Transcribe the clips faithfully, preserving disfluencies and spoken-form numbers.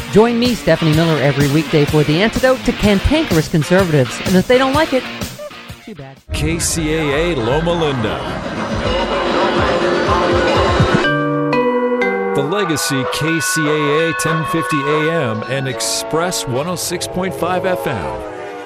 Join me, Stephanie Miller, every weekday for the antidote to cantankerous conservatives. And if they don't like it, too bad. K C A A Loma Linda. The Legacy K C A A ten fifty A M and Express one oh six point five F M.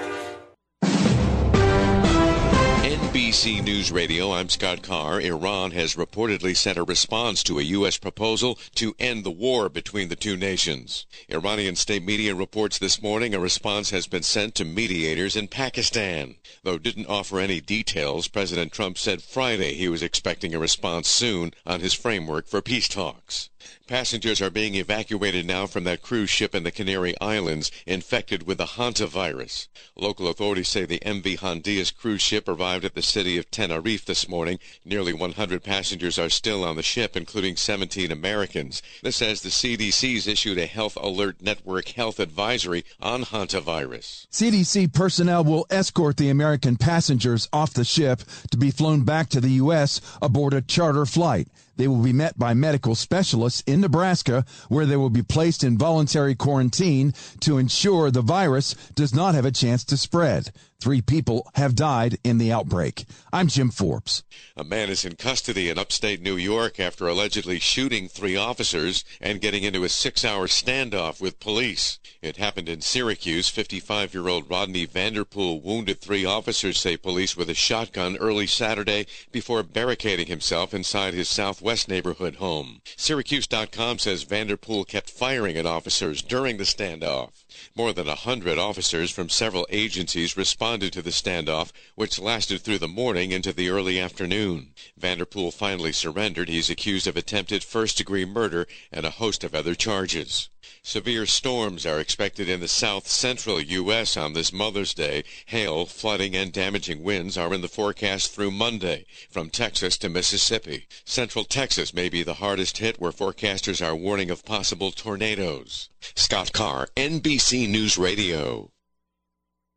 N B C News Radio, I'm Scott Carr. Iran has reportedly sent a response to a U S proposal to end the war between the two nations. Iranian state media reports this morning a response has been sent to mediators in Pakistan. Though didn't offer any details, President Trump said Friday he was expecting a response soon on his framework for peace talks. Passengers are being evacuated now from that cruise ship in the Canary Islands infected with the hantavirus. Local authorities say the M V Hondias cruise ship arrived at the city of Tenerife this morning. Nearly one hundred passengers are still on the ship, including seventeen Americans. This as the C D C's issued a Health Alert Network health advisory on hantavirus. C D C personnel will escort the American passengers off the ship to be flown back to the U S aboard a charter flight. They will be met by medical specialists in Nebraska, where they will be placed in voluntary quarantine to ensure the virus does not have a chance to spread. Three people have died in the outbreak. I'm Jim Forbes. A man is in custody in upstate New York after allegedly shooting three officers and getting into a six-hour standoff with police. It happened in Syracuse. fifty-five-year-old Rodney Vanderpool wounded three officers, say police, with a shotgun early Saturday before barricading himself inside his Southwest neighborhood home. Syracuse dot com says Vanderpool kept firing at officers during the standoff. More than a hundred officers from several agencies responded to the standoff, which lasted through the morning into the early afternoon. Vanderpool finally surrendered. He's accused of attempted first-degree murder and a host of other charges. Severe storms are expected in the south-central U S on this Mother's Day. Hail, flooding, and damaging winds are in the forecast through Monday, from Texas to Mississippi. Central Texas may be the hardest hit, where forecasters are warning of possible tornadoes. Scott Carr, N B C News Radio.